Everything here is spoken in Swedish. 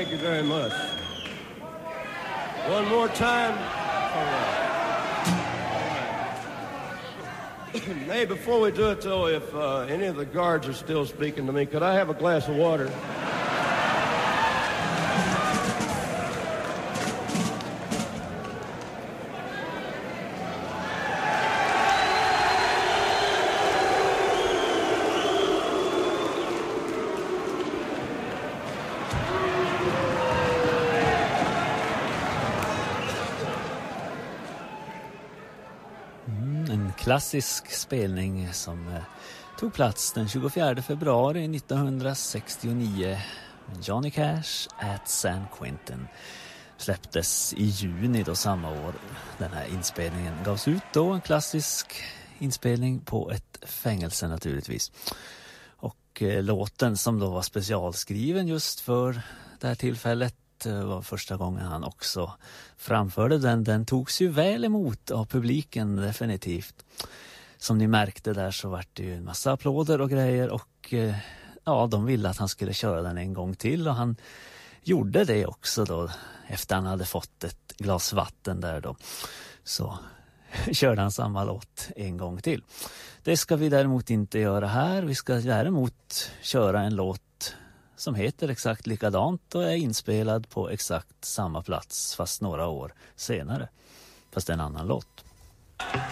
Thank you very much. One more time. All right. Hey, before we do it, though, if any of the guards are still speaking to me, could I have a glass of water? Klassisk spelning som tog plats den 24 februari 1969. Johnny Cash at San Quentin släpptes i juni då samma år. Den här inspelningen gavs ut då, en klassisk inspelning på ett fängelse naturligtvis. Och låten som då var specialskriven just för det här tillfället var första gången han också framförde den togs ju väl emot av publiken definitivt. Som ni märkte där så var det ju en massa applåder och grejer och ja, de ville att han skulle köra den en gång till och han gjorde det också då efter han hade fått ett glas vatten där då. Så körde han samma låt en gång till. Det ska vi däremot inte göra här. Vi ska däremot köra en låt som heter exakt likadant och är inspelad på exakt samma plats fast några år senare. Fast en annan låt.